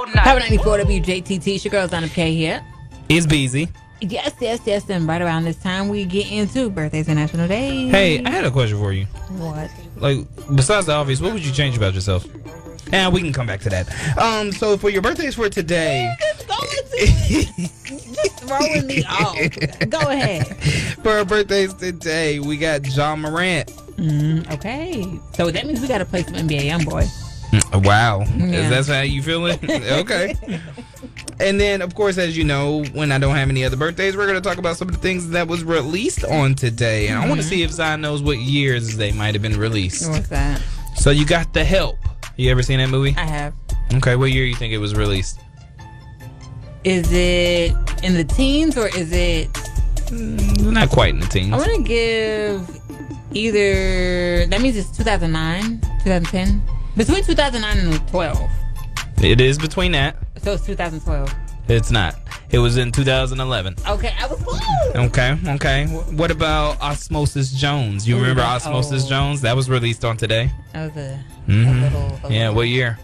Power 94 WJTT. It's your girl, Zana K here. It's Beezy. Yes. And right around this time, we get into birthdays and national days. Hey, I had a question for you. What? Like, besides the obvious, what would you change about yourself? And we can come back to that. So for your birthdays for today, just throwing me off. Go ahead. For our birthdays today, we got John Morant. Okay. So that means we got to play some NBA Youngboy. Wow. Yeah. Is that how you feeling? Okay. And then, of course, as you know, when I don't have any other birthdays, we're going to talk about some of the things that was released on today. And I want to see if Zion knows what years they might have been released. What's that? So you got The Help. You ever seen that movie? I have. Okay, what year you think it was released? Is it in the teens or is it... Not quite in the teens. I want to give either... That means it's 2009, 2010. Between 2009 and 12. It is between that. So it's 2012. It's not. It was in 2011. Okay, I was close. Okay. What about Osmosis Jones? You remember Osmosis Jones? That was released on today. That was a Yeah, little, what year?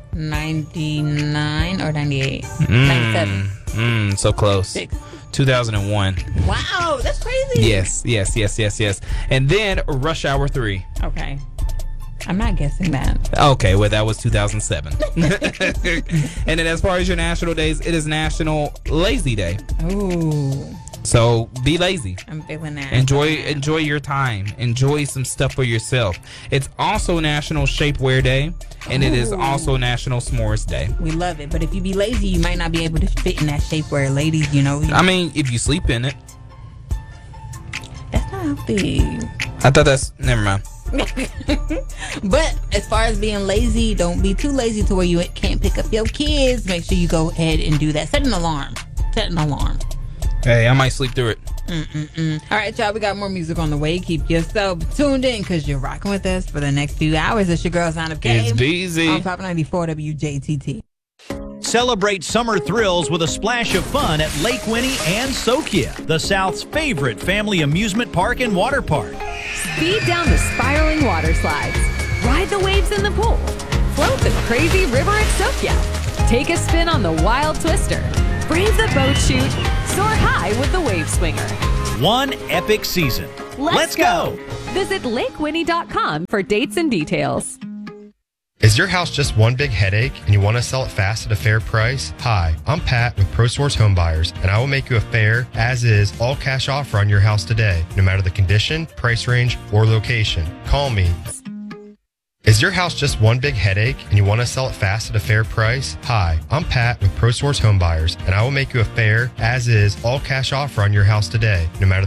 99 or 98? 97. So close. 6. 2001. Wow, that's crazy. Yes. And then Rush Hour 3. Okay. I'm not guessing that. Okay, well, that was 2007. And then as far as your national days, it is National Lazy Day. Ooh. So be lazy. I'm feeling that. Enjoy your time. Enjoy some stuff for yourself. It's also National Shapewear Day, and it is also National S'mores Day. We love it, but if you be lazy, you might not be able to fit in that shapewear, ladies. You know. I mean, if you sleep in it. That's not healthy. I thought that's never mind. But as far as being lazy, don't be too lazy to where you can't pick up your kids. Make sure you go ahead and do that. Set an alarm. Hey, I might sleep through it. All right, y'all, we got more music on the way. Keep yourself tuned in because you're rocking with us for the next few hours. It's your girl, Zana K. It's Beezy. On Power 94 WJTT. Celebrate summer thrills with a splash of fun at Lake Winnie and Sokia, the South's favorite family amusement park and water park. Speed down the spiraling water slides. Ride the waves in the pool. Float the crazy river at Sokia. Take a spin on the wild twister. Brave the boat chute. Soar high with the wave swinger. One epic season. Let's go! Visit lakewinnie.com for dates and details. Is your house just one big headache and you want to sell it fast at a fair price? Hi, I'm Pat with ProSource Home Buyers, and I will make you a fair, as-is, all-cash offer on your house today, no matter the condition, price range, or location. Call me. Is your house just one big headache and you want to sell it fast at a fair price? Hi, I'm Pat with ProSource Home Buyers, and I will make you a fair, as-is, all-cash offer on your house today, no matter